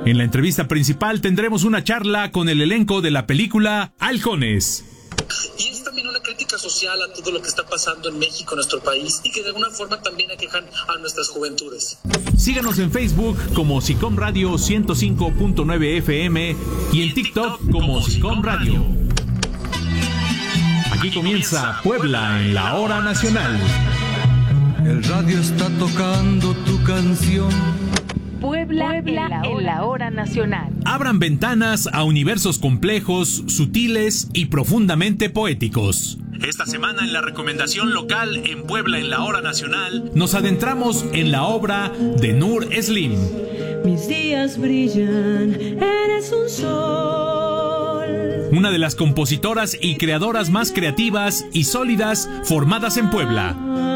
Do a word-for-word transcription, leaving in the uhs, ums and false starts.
En la entrevista principal tendremos una charla con el elenco de la película Halcones. Y es también una crítica social a todo lo que está pasando en México, nuestro país, y que de alguna forma también aquejan a nuestras juventudes. Síganos en Facebook como Sicom Radio ciento cinco punto nueve F M y en TikTok como Sicom Radio. Aquí comienza Puebla en la hora nacional. El radio está tocando tu canción. Puebla, Puebla en, la en la hora nacional. Abran ventanas a universos complejos, sutiles y profundamente poéticos. Esta semana en la recomendación local en Puebla en la hora nacional nos adentramos en la obra de Nur Slim. Mis días brillan, eres un sol. Una de las compositoras y creadoras más creativas y sólidas formadas en Puebla.